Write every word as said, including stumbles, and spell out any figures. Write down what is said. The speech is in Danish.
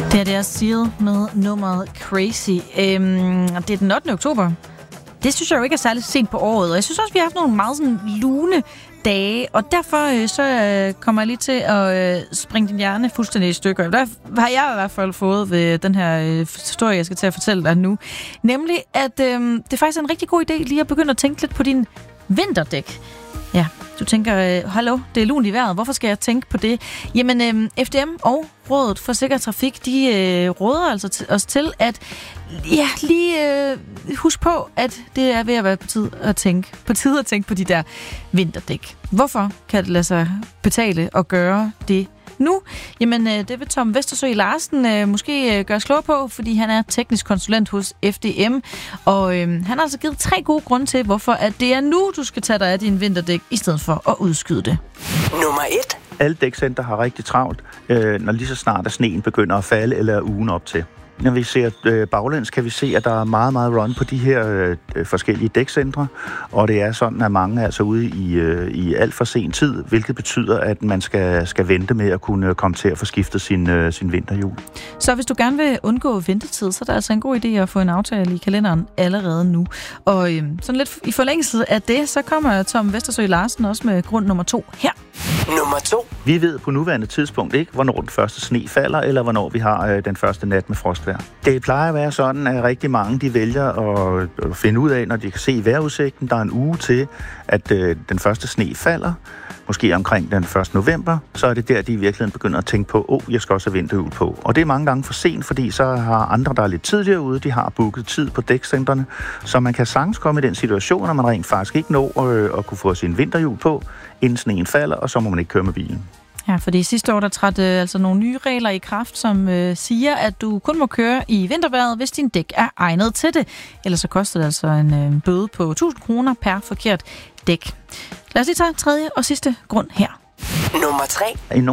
Det er det, Seal med nummeret Crazy. Øhm, det er den ottende oktober. Det synes jeg jo ikke er særlig sent på året. Og jeg synes også, vi har haft nogle meget sådan lune dage. Og derfor øh, så øh, kommer jeg lige til at øh, springe din hjerne fuldstændig i stykker. Der har jeg i hvert fald fået ved den her øh, historie, jeg skal til at fortælle dig nu. Nemlig, at øh, det er faktisk en rigtig god idé lige at begynde at tænke lidt på din vinterdæk. Ja, du tænker, øh, hallo, det er lunt i vejret. Hvorfor skal jeg tænke på det? Jamen, øh, F D M og Rådet for Sikker Trafik, de øh, råder altså t- os til at ja, lige øh, husk på, at det er ved at være på tid at tænke på tid at tænke på de der vinterdæk. Hvorfor kan det lade sig betale at gøre det nu? Jamen, øh, det vil Tom Vestersø Larsen øh, måske øh, gøre slå på, fordi han er teknisk konsulent hos F D M, og øh, han har altså givet tre gode grunde til, hvorfor at det er nu, du skal tage dig af din vinterdæk, i stedet for at udskyde det. Nummer et. Alle dækcenter har rigtig travlt, øh, når lige så snart at sneen begynder at falde, eller ugen op til. Når vi ser øh, baglæns, kan vi se, at der er meget, meget run på de her øh, forskellige dækcentre, og det er sådan, at mange er altså ude i, øh, i alt for sen tid, hvilket betyder, at man skal, skal vente med at kunne komme til at få skiftet sin, øh, sin vinterhjul. Så hvis du gerne vil undgå ventetid, så er det altså en god idé at få en aftale i kalenderen allerede nu. Og øh, sådan lidt i forlængelse af det, så kommer Tom Vestersø Larsen også med grund nummer to her. Nummer to. Vi ved på nuværende tidspunkt ikke, hvornår den første sne falder, eller hvornår vi har øh, den første nat med frostvejr. Det plejer at være sådan, at rigtig mange de vælger at, at finde ud af, når de kan se vejrudsigten, der er en uge til, at øh, den første sne falder, måske omkring den første november, så er det der, de i virkeligheden begynder at tænke på, åh, oh, jeg skal også have vinterhjul på. Og det er mange gange for sent, fordi så har andre, der er lidt tidligere ude, de har booket tid på dækcentrene, så man kan sagtens komme i den situation, når man rent faktisk ikke når øh, at kunne få sin vinterhjul på, inden sneen falder, og så må man ikke køre med bilen. Ja, fordi sidste år, der trådte øh, altså nogle nye regler i kraft, som øh, siger, at du kun må køre i vintervejret, hvis din dæk er egnet til det. Ellers så koster det altså en øh, bøde på tusind kroner per forkert dæk. Lad os lige tage tredje og sidste grund her. Nummer tre.